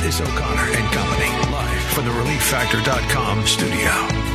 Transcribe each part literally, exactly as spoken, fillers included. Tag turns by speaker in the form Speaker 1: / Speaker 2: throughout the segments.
Speaker 1: is O'Connor and Company, live from the relief factor dot com studio.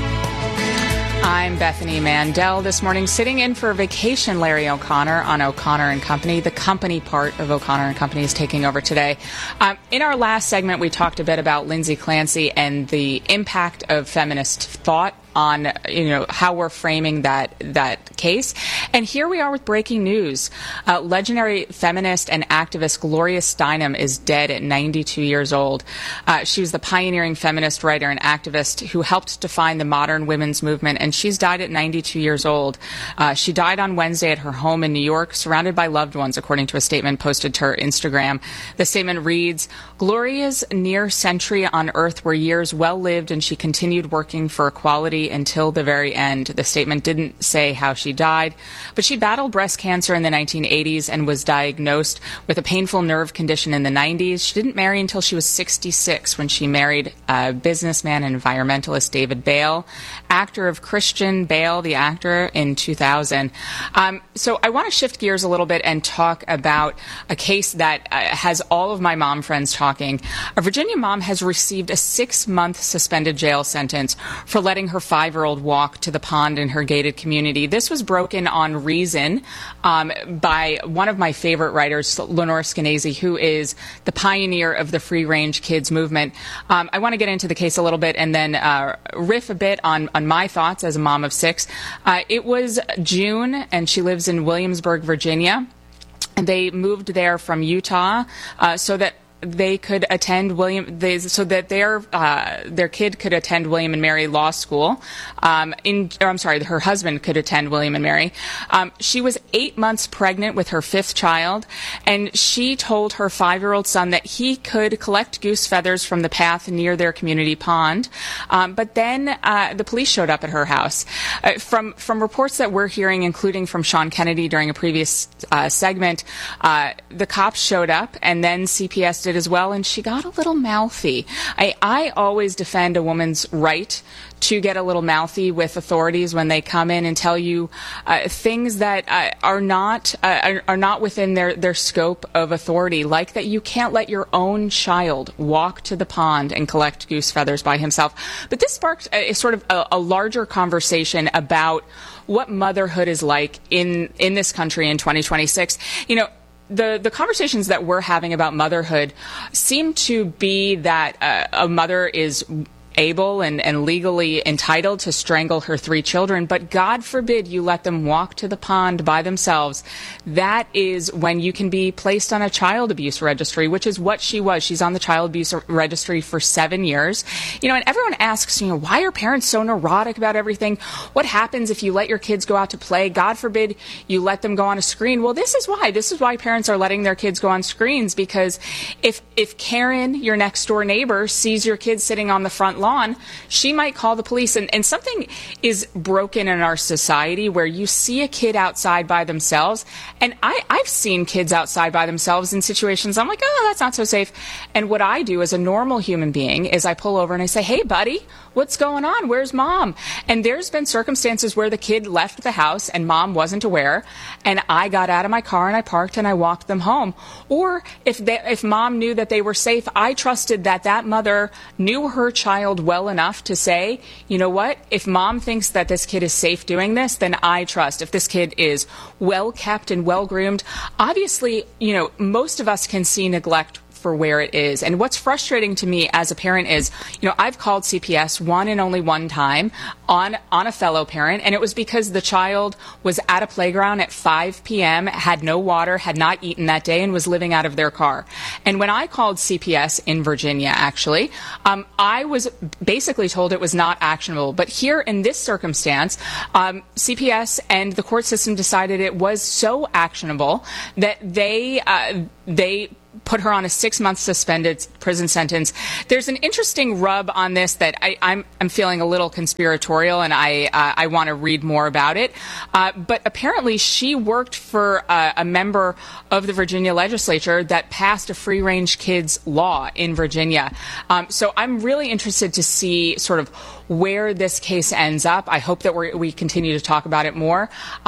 Speaker 2: I'm Bethany Mandel this morning, sitting in for vacation Larry O'Connor on O'Connor and Company. The company part of O'Connor and Company is taking over today. Um, in our last segment, we talked a bit about Lindsay Clancy and the impact of feminist thought on, you know, how we're framing that that case. And here we are with breaking news. Uh, legendary feminist and activist Gloria Steinem is dead at ninety-two years old. Uh, she was the pioneering feminist writer and activist who helped define the modern women's movement, and she's died at ninety-two years old. Uh, she died on Wednesday at her home in New York, surrounded by loved ones, according to a statement posted to her Instagram. The statement reads, "Gloria's near century on Earth were years well lived, and she continued working for equality until the very end." The statement didn't say how she died, but she battled breast cancer in the nineteen eighties and was diagnosed with a painful nerve condition in the nineties. She didn't marry until she was sixty-six, when she married uh, businessman and environmentalist David Bale, actor of Christian Bale, the actor, in two thousand. Um, so I want to shift gears a little bit and talk about a case that uh, has all of my mom friends talking. A Virginia mom has received a six-month suspended jail sentence for letting her five-year-old walk to the pond in her gated community. This was broken on Reason um, by one of my favorite writers, Lenore Skenazy, who is the pioneer of the free-range kids movement. Um, I want to get into the case a little bit and then uh, riff a bit on, on my thoughts as a mom of six. Uh, it was June, and she lives in Williamsburg, Virginia. And they moved there from Utah uh, so that they could attend William, they, so that their uh, their kid could attend William and Mary Law School. Um, in, or I'm sorry, her husband could attend William and Mary. Um, she was eight months pregnant with her fifth child, and she told her five-year-old son that he could collect goose feathers from the path near their community pond. Um, but then uh, the police showed up at her house. Uh, from from reports that we're hearing, including from Sean Kennedy during a previous uh, segment, uh, the cops showed up, and then C P S did as well, and she got a little mouthy. I, I always defend a woman's right to get a little mouthy with authorities when they come in and tell you uh, things that uh, are not uh, are, are not within their, their scope of authority, like that you can't let your own child walk to the pond and collect goose feathers by himself. But this sparked a, a sort of a, a larger conversation about what motherhood is like in, in this country in twenty twenty-six. You know, The the conversations that we're having about motherhood seem to be that uh, a mother is able and, and legally entitled to strangle her three children, but God forbid you let them walk to the pond by themselves. That is when you can be placed on a child abuse registry, which is what she was. She's on the child abuse registry for seven years. You know, and everyone asks, you know, why are parents so neurotic about everything? What happens if you let your kids go out to play? God forbid you let them go on a screen. Well, this is why. This is why parents are letting their kids go on screens, because if if Karen, your next door neighbor, sees your kids sitting on the front lawn, she might call the police. And, and something is broken in our society where you see a kid outside by themselves. And I, I've seen kids outside by themselves in situations I'm like, oh, that's not so safe. And what I do as a normal human being is I pull over and I say, hey, buddy, what's going on? Where's mom? And there's been circumstances where the kid left the house and mom wasn't aware. And I got out of my car and I parked and I walked them home. Or if they, if mom knew that they were safe, I trusted that that mother knew her child well enough to say, you know what, if mom thinks that this kid is safe doing this, then I trust. If this kid is well kept and well groomed, obviously, you know, most of us can see neglect for where it is. And what's frustrating to me as a parent is, you know, I've called C P S one and only one time on, on a fellow parent, and it was because the child was at a playground at five p.m., had no water, had not eaten that day, and was living out of their car. And when I called C P S in Virginia, actually, um, I was basically told it was not actionable. But here in this circumstance, um, C P S and the court system decided it was so actionable that they, uh, they put her on a six-month suspended prison sentence. There's an interesting rub on this that I, I'm, I'm feeling a little conspiratorial, and I, uh, I want to read more about it. Uh, but apparently she worked for uh, a member of the Virginia legislature that passed a free-range kids law in Virginia. Um, so I'm really interested to see sort of where this case ends up. I hope that we're, we continue to talk about it more. Um,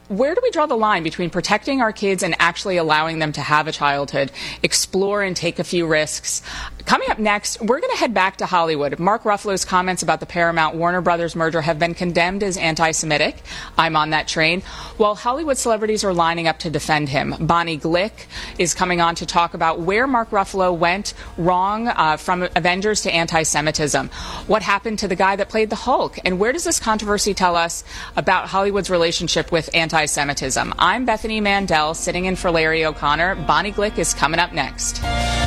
Speaker 2: where do we draw the line between protecting our kids and actually allowing them to have a childhood, explore and take a few risks? Coming up next, we're going to head back to Hollywood. Mark Ruffalo's comments about the Paramount-Warner Brothers merger have been condemned as anti-Semitic. I'm on that train. While Hollywood celebrities are lining up to defend him, Bonnie Glick is coming on to talk about where Mark Ruffalo went wrong uh, from Avengers to anti-Semitism. What happened to the guy that played the Hulk? And where does this controversy tell us about Hollywood's relationship with anti-Semitism? I'm Bethany Mandel, sitting in for Larry O'Connor. Bonnie Glick is coming up next.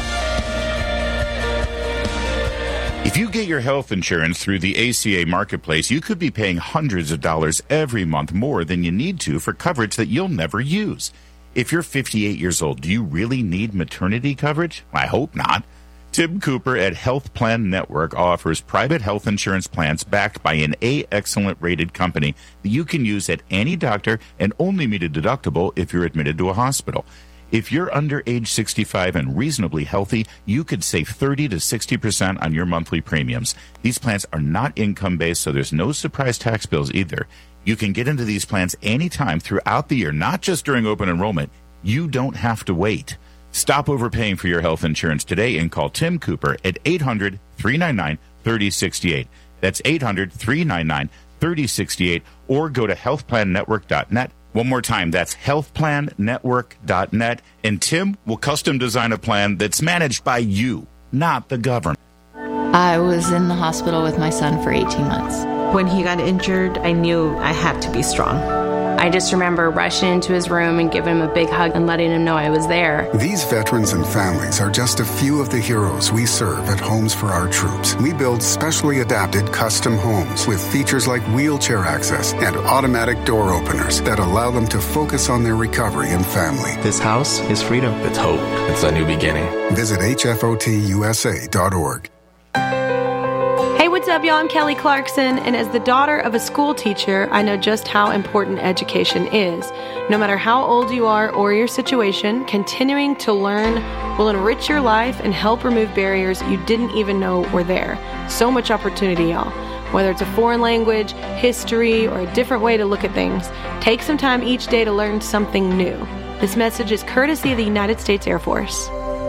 Speaker 3: If you get your health insurance through the A C A Marketplace, you could be paying hundreds of dollars every month more than you need to for coverage that you'll never use. If you're fifty-eight years old, do you really need maternity coverage? I hope not. Tim Cooper at Health Plan Network offers private health insurance plans backed by an A-Excellent rated company that you can use at any doctor and only meet a deductible if you're admitted to a hospital. If you're under age sixty-five and reasonably healthy, you could save thirty to sixty percent on your monthly premiums. These plans are not income-based, so there's no surprise tax bills either. You can get into these plans anytime throughout the year, not just during open enrollment. You don't have to wait. Stop overpaying for your health insurance today and call Tim Cooper at eight hundred, three nine nine, three oh six eight. That's eight hundred, three nine nine, three oh six eight, or go to health plan network dot net. One more time, that's health plan network dot net, and Tim will custom design a plan that's managed by you, not the government.
Speaker 4: I was in the hospital with my son for eighteen months.
Speaker 5: When he got injured, I knew I had to be strong.
Speaker 6: I just remember rushing into his room and giving him a big hug and letting him know I was there.
Speaker 7: These veterans and families are just a few of the heroes we serve at Homes for Our Troops. We build specially adapted custom homes with features like wheelchair access and automatic door openers that allow them to focus on their recovery and family.
Speaker 8: This house is freedom. It's hope. It's a new beginning.
Speaker 7: Visit H F O T U S A dot org.
Speaker 5: Hey, what's up, y'all? I'm Kelly Clarkson, and as the daughter of a school teacher, I know just how important education is. No matter how old you are or your situation, continuing to learn will enrich your life and help remove barriers you didn't even know were there. So much opportunity, y'all. Whether it's a foreign language, history, or a different way to look at things, take some time each day to learn something new. This message is courtesy of the United States Air Force.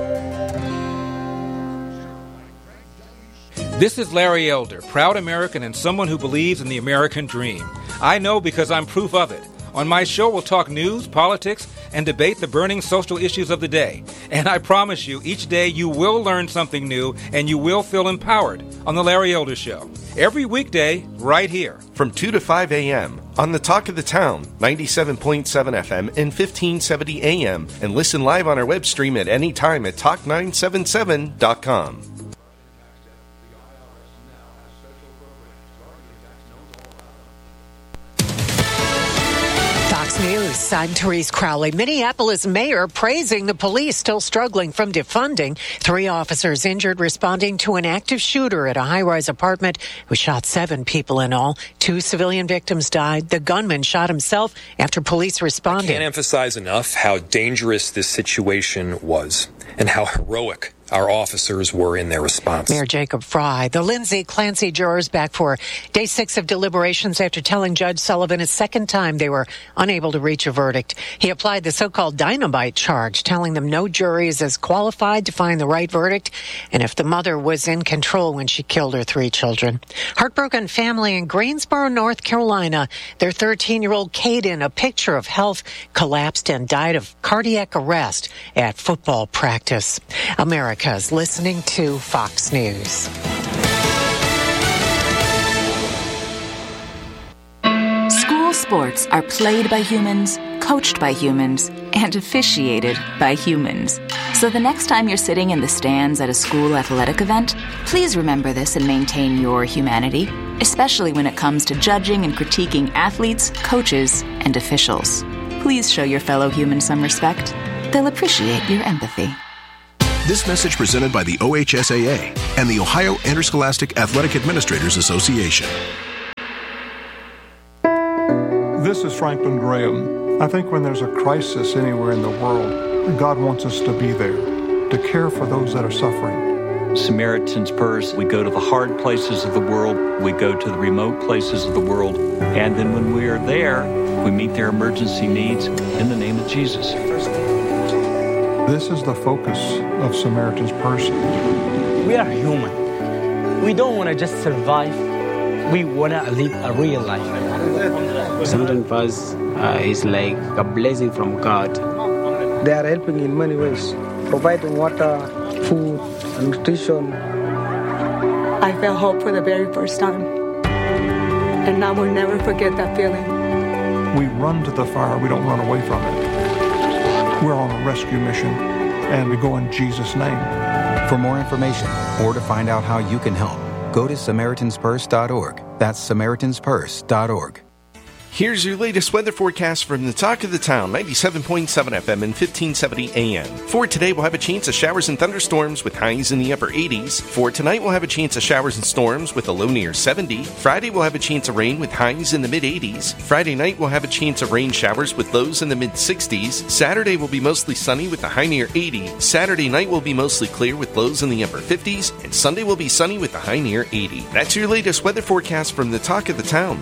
Speaker 9: This is Larry Elder, proud American and someone who believes in the American dream. I know because I'm proof of it. On my show, we'll talk news, politics, and debate the burning social issues of the day. And I promise you, each day you will learn something new and you will feel empowered on The Larry Elder Show. Every weekday, right here.
Speaker 10: From two to five a.m. on the Talk of the Town, ninety-seven point seven F M and fifteen seventy A M. And listen live on our web stream at any time at talk nine seven seven dot com.
Speaker 11: News. I'm Therese Crowley. Minneapolis mayor praising the police still struggling from defunding. Three officers injured responding to an active shooter at a high-rise apartment who shot seven people in all. Two civilian victims died. The gunman shot himself after police responded.
Speaker 12: I can't emphasize enough how dangerous this situation was and how heroic our officers were in their response.
Speaker 11: Mayor Jacob Fry. The Lindsay Clancy jurors back for day six of deliberations after telling Judge Sullivan a second time they were unable to reach a verdict. He applied the so-called dynamite charge, telling them no jury is as qualified to find the right verdict, and if the mother was in control when she killed her three children. Heartbroken family in Greensboro, North Carolina. Their thirteen-year-old Caden, a picture of health, collapsed and died of cardiac arrest at football practice. America's listening to Fox News.
Speaker 13: School sports are played by humans, coached by humans, and officiated by humans. So the next time you're sitting in the stands at a school athletic event, please remember this and maintain your humanity, especially when it comes to judging and critiquing athletes, coaches, and officials. Please show your fellow humans some respect. They'll appreciate your empathy.
Speaker 14: This message presented by the O H S A A and the Ohio Interscholastic Athletic Administrators Association.
Speaker 15: This is Franklin Graham. I think when there's a crisis anywhere in the world, God wants us to be there, to care for those that are suffering.
Speaker 16: Samaritan's Purse, we go to the hard places of the world, we go to the remote places of the world, and then when we are there, We meet their emergency needs in the name of Jesus.
Speaker 15: This is the focus of Samaritan's Purse.
Speaker 17: We are human. We don't want to just survive. We want to live a real life.
Speaker 18: Samaritan's Purse uh, is like a blessing from God.
Speaker 19: They are helping in many ways, providing water, food, and nutrition.
Speaker 20: I felt hope for the very first time, and I will never forget that feeling.
Speaker 15: We run to the fire, we don't run away from it. We're on a rescue mission, and we go in Jesus' name.
Speaker 21: For more information or to find out how you can help, go to Samaritans Purse dot org. That's Samaritans Purse dot org.
Speaker 10: Here's your latest weather forecast from the Talk of the Town, ninety-seven point seven F M and fifteen seventy A M. For today, we'll have a chance of showers and thunderstorms with highs in the upper eighties. For tonight, we'll have a chance of showers and storms with a low near seventy. Friday, we'll have a chance of rain with highs in the mid-eighties. Friday night, we'll have a chance of rain showers with lows in the mid-sixties. Saturday will be mostly sunny with a high near eighty. Saturday night will be mostly clear with lows in the upper fifties. And Sunday will be sunny with a high near eighty. That's your latest weather forecast from the Talk of the Town.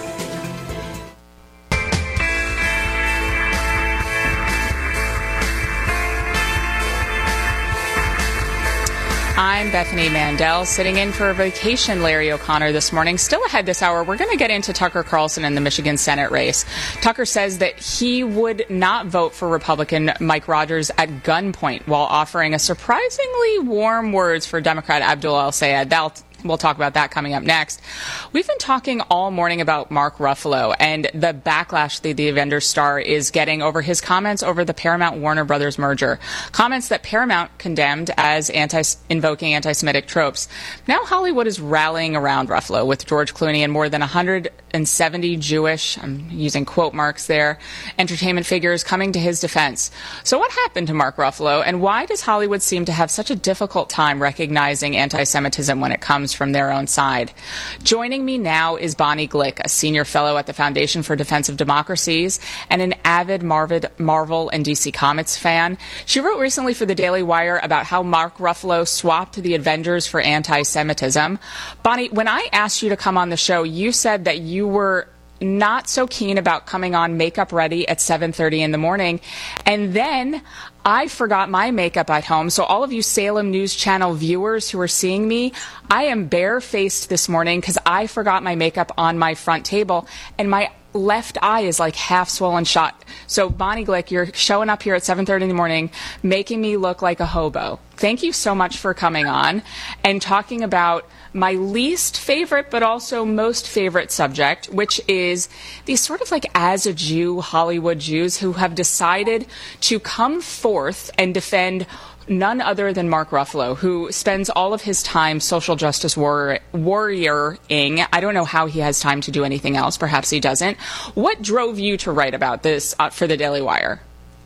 Speaker 2: I'm Bethany Mandel, sitting in for vacation Larry O'Connor this morning. Still ahead this hour, we're going to get into Tucker Carlson in the Michigan Senate race. Tucker says that he would not vote for Republican Mike Rogers at gunpoint while offering a surprisingly warm words for Democrat Abdul El-Sayed. That'll We'll talk about that coming up next. We've been talking all morning about Mark Ruffalo and the backlash that the Avengers star is getting over his comments over the Paramount-Warner Brothers merger. Comments that Paramount condemned as anti invoking anti-Semitic tropes. Now Hollywood is rallying around Ruffalo with George Clooney and more than one hundred seventy Jewish, I'm using quote marks there, entertainment figures coming to his defense. So what happened to Mark Ruffalo, and why does Hollywood seem to have such a difficult time recognizing anti-Semitism when it comes from their own side? Joining me now is Bonnie Glick, a senior fellow at the Foundation for Defense of Democracies and an avid Marvel and D C Comics fan. She wrote recently for the Daily Wire about how Mark Ruffalo swapped the Avengers for anti-Semitism. Bonnie, when I asked you to come on the show, you said that you were not so keen about coming on makeup ready at seven thirty in the morning. And then I forgot my makeup at home. So all of you Salem News Channel viewers who are seeing me, I am barefaced this morning because I forgot my makeup on my front table, and my left eye is like half swollen shut. So Bonnie Glick, you're showing up here at seven thirty in the morning, making me look like a hobo. Thank you so much for coming on and talking about my least favorite but also most favorite subject, which is these sort of like as a Jew Hollywood Jews who have decided to come forth and defend none other than Mark Ruffalo, who spends all of his time social justice war- warrioring. I don't know how he has time to do anything else. Perhaps he doesn't. What drove you to write about this uh, for the Daily Wire?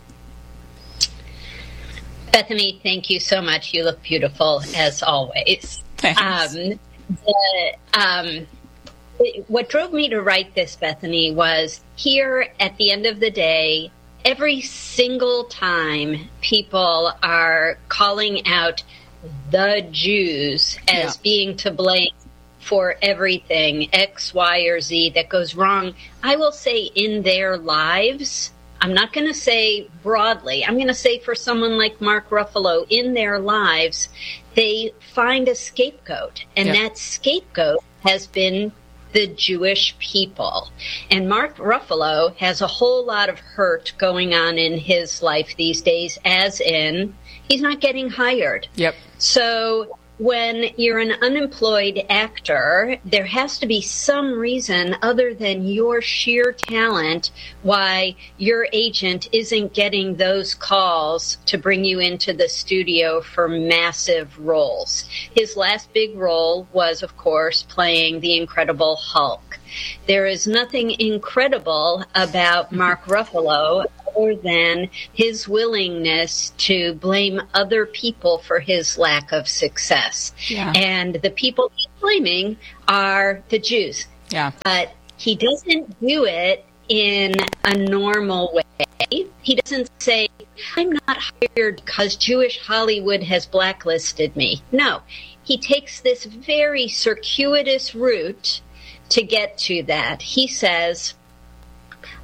Speaker 22: Bethany, thank you so much. You look beautiful, as always.
Speaker 2: Thanks.
Speaker 22: Um, the, um, what drove me to write this, Bethany, was here at the end of the day, every single time people are calling out the Jews as yeah. being to blame for everything, X, Y, or Z that goes wrong, I will say in their lives, I'm not going to say broadly, I'm going to say for someone like Mark Ruffalo, in their lives, they find a scapegoat. And yeah. that scapegoat has been the Jewish people. And Mark Ruffalo has a whole lot of hurt going on in his life these days, as in he's not getting hired.
Speaker 2: Yep.
Speaker 22: So when you're an unemployed actor, there has to be some reason other than your sheer talent why your agent isn't getting those calls to bring you into the studio for massive roles. His last big role was, of course, playing the Incredible Hulk. There is nothing incredible about Mark Ruffalo other than his willingness to blame other people for his lack of success.
Speaker 2: Yeah.
Speaker 22: And the people he's blaming are the Jews.
Speaker 2: Yeah.
Speaker 22: But he doesn't do it in a normal way. He doesn't say, I'm not hired because Jewish Hollywood has blacklisted me. No. He takes this very circuitous route to get to that. He says,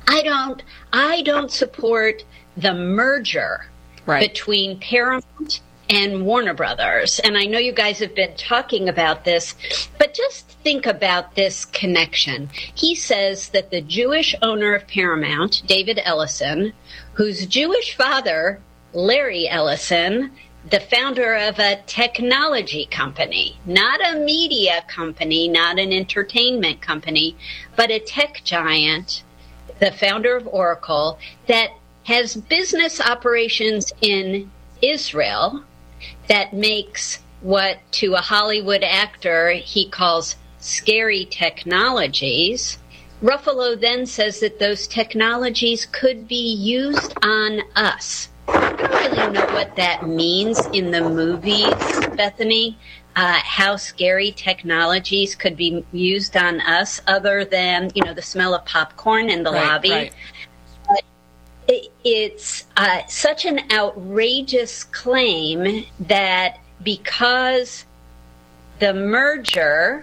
Speaker 22: I don't, I don't support the merger right. between Paramount and Warner Brothers. And I know you guys have been talking about this, but just think about this connection. He says that the Jewish owner of Paramount, David Ellison, whose Jewish father, Larry Ellison, the founder of a technology company, not a media company, not an entertainment company, but a tech giant, the founder of Oracle, that has business operations in Israel that makes what to a Hollywood actor he calls scary technologies. Ruffalo then says that those technologies could be used on us. I don't really know what that means in the movies, Bethany, uh, how scary technologies could be used on us other than, you know, the smell of popcorn in the right, lobby. Right. But it, it's uh, such an outrageous claim that because the merger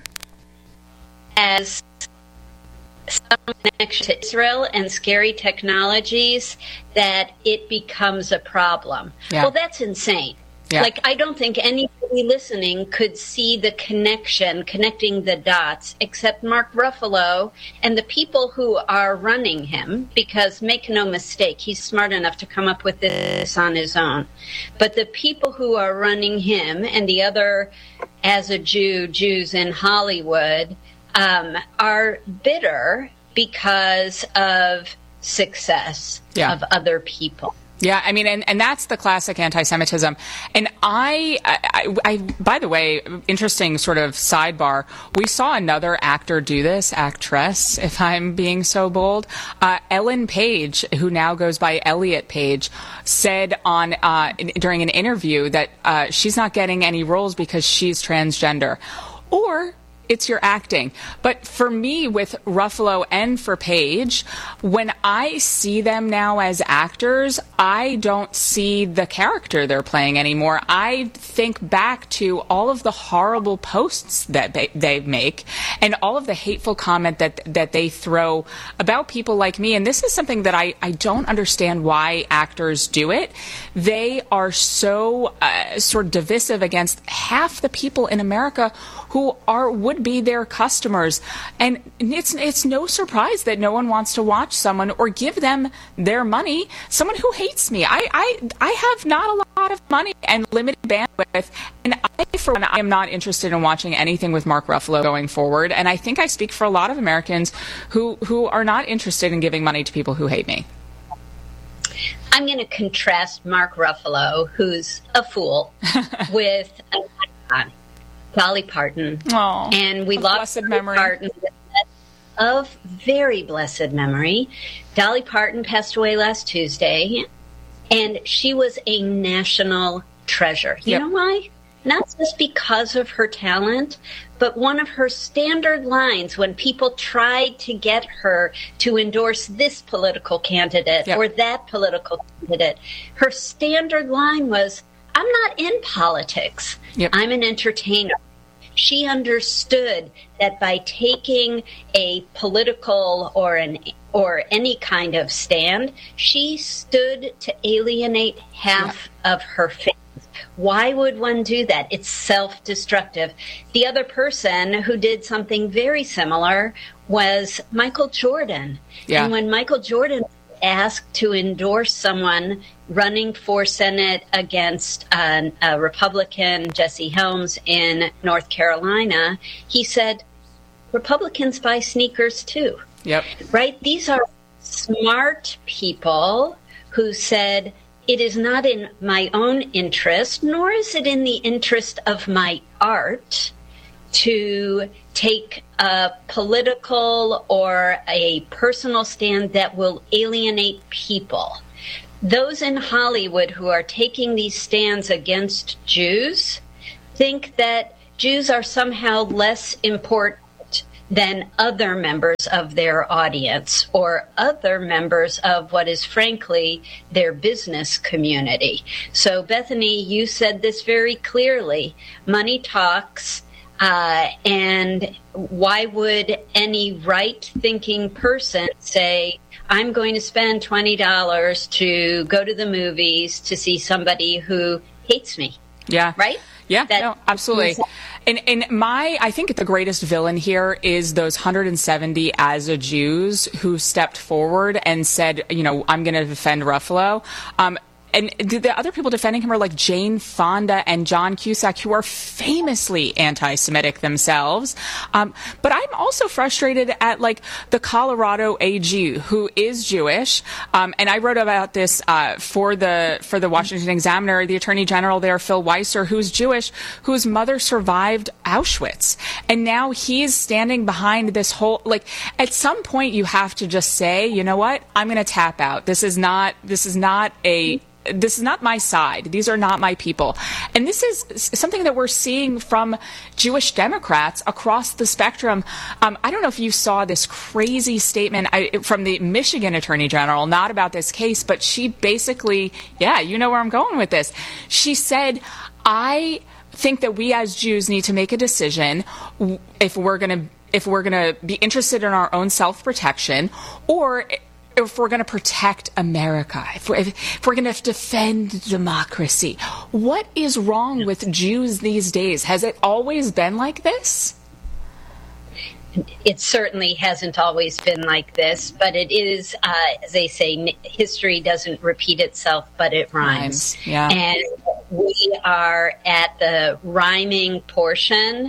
Speaker 22: has some connection to Israel and scary technologies, that it becomes a problem. Yeah. Well, that's insane. Yeah. Like, I don't think anybody listening could see the connection, connecting the dots, except Mark Ruffalo and the people who are running him, because make no mistake, he's smart enough to come up with this on his own. But the people who are running him and the other, as a Jew, Jews in Hollywood, um, are bitter because of success yeah. of other people.
Speaker 2: Yeah, I mean, and, and that's the classic anti-Semitism. And I, I, I, by the way, interesting sort of sidebar, we saw another actor do this, actress, if I'm being so bold. Uh, Ellen Page, who now goes by Elliot Page, said on uh, during an interview that uh, she's not getting any roles because she's transgender. Or it's your acting. But for me, with Ruffalo and for Page, when I see them now as actors, I don't see the character they're playing anymore. I think back to all of the horrible posts that they, they make and all of the hateful comment that that they throw about people like me. And this is something that I, I don't understand why actors do it. They are so uh, sort of divisive against half the people in America who are would be their customers. And it's it's no surprise that no one wants to watch someone or give them their money, someone who hates me. I, I, I have not a lot of money and limited bandwidth, and I, for one, I am not interested in watching anything with Mark Ruffalo going forward. And I think I speak for a lot of Americans who, who are not interested in giving money to people who hate me.
Speaker 22: I'm going to contrast Mark Ruffalo, who's a fool, with a Dolly Parton.
Speaker 2: Aww,
Speaker 22: and we lost Dolly memory. Parton of very blessed memory. Dolly Parton passed away last Tuesday, and she was a national treasure. You yep. know why? Not just because of her talent, but one of her standard lines when people tried to get her to endorse this political candidate yep. or that political candidate, her standard line was, I'm not in politics. Yep. I'm an entertainer. She understood that by taking a political or an or any kind of stand, she stood to alienate half yeah. of her fans. Why would one do that? It's self-destructive. The other person who did something very similar was Michael Jordan. Yeah. And when Michael Jordan asked to endorse someone running for Senate against uh, a Republican, Jesse Helms, in North Carolina, he said, Republicans buy sneakers too.
Speaker 2: Yep.
Speaker 22: Right? These are smart people who said, it is not in my own interest, nor is it in the interest of my art to take a political or a personal stand that will alienate people. Those in Hollywood who are taking these stands against Jews think that Jews are somehow less important than other members of their audience or other members of what is frankly their business community. So, Bethany, you said this very clearly. Money talks. Uh, and why would any right-thinking person say, I'm going to spend twenty dollars to go to the movies to see somebody who hates me.
Speaker 2: Yeah.
Speaker 22: Right?
Speaker 2: Yeah,
Speaker 22: that,
Speaker 2: no, absolutely. And, and my, I think the greatest villain here is those one hundred seventy Azza Jews who stepped forward and said, you know, I'm going to defend Ruffalo. Um, And the other people defending him are like Jane Fonda and John Cusack, who are famously anti-Semitic themselves. Um, but I'm also frustrated at like the Colorado A G, who is Jewish. Um, and I wrote about this uh, for the for the Washington Examiner. The Attorney General there, Phil Weiser, who's Jewish, whose mother survived Auschwitz, and now he's standing behind this whole. Like, at some point, you have to just say, you know what, I'm going to tap out. This is not. This is not a. This is not my side. These are not my people. And this is something that we're seeing from Jewish Democrats across the spectrum. Um, I don't know if you saw this crazy statement I, from the Michigan Attorney General, not about this case, but she basically, yeah, you know where I'm going with this. She said, I think that we as Jews need to make a decision if we're going to if we're going to be interested in our own self-protection, or if we're going to protect America, if we're, if we're going to defend democracy. What is wrong with Jews these days? Has it always been like this?
Speaker 22: It certainly hasn't always been like this, but it is, uh, as they say, history doesn't repeat itself, but it rhymes.
Speaker 2: Rhymes, yeah.
Speaker 22: And we are at the rhyming portion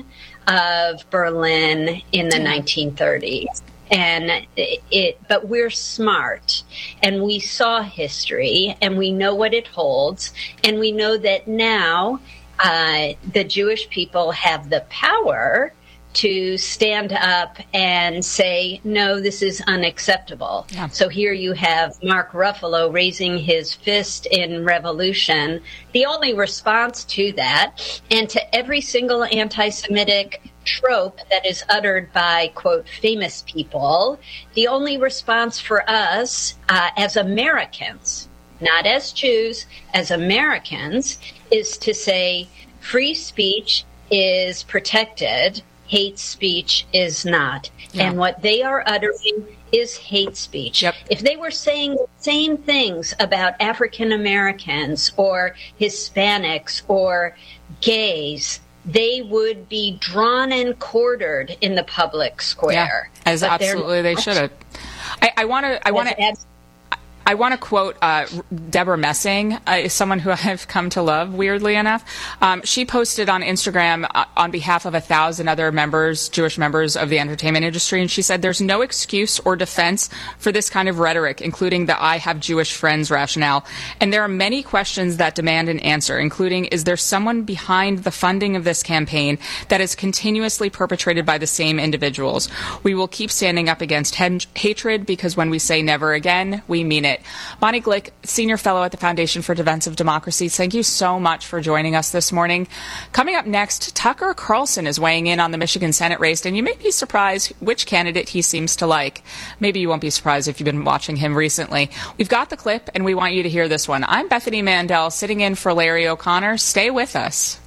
Speaker 22: of Berlin in the yeah. nineteen thirties. And it, it, but we're smart, and we saw history, and we know what it holds, and we know that now uh, the Jewish people have the power to stand up and say, no, this is unacceptable. Yeah. So here you have Mark Ruffalo raising his fist in revolution. The only response to that, and to every single anti-Semitic trope that is uttered by, quote, famous people, the only response for us uh, as Americans, not as Jews, as Americans, is to say free speech is protected, hate speech is not. Yeah. And what they are uttering is hate speech.
Speaker 2: Yep.
Speaker 22: If they were saying the same things about African Americans or Hispanics or gays, they would be drawn and quartered in the public square.
Speaker 2: Yeah, as but absolutely they should have. I want to. I want to. I want to quote uh, Deborah Messing, uh, someone who I've come to love, weirdly enough. Um, she posted on Instagram uh, on behalf of a thousand other members, Jewish members of the entertainment industry, and she said, there's no excuse or defense for this kind of rhetoric, including the I have Jewish friends rationale. And there are many questions that demand an answer, including, is there someone behind the funding of this campaign that is continuously perpetrated by the same individuals? We will keep standing up against hen- hatred because when we say never again, we mean it. Bonnie Glick, Senior Fellow at the Foundation for Defense of Democracy, thank you so much for joining us this morning. Coming up next, Tucker Carlson is weighing in on the Michigan Senate race, and you may be surprised which candidate he seems to like. Maybe you won't be surprised if you've been watching him recently. We've got the clip, and we want you to hear this one. I'm Bethany Mandel, sitting in for Larry O'Connor. Stay with us.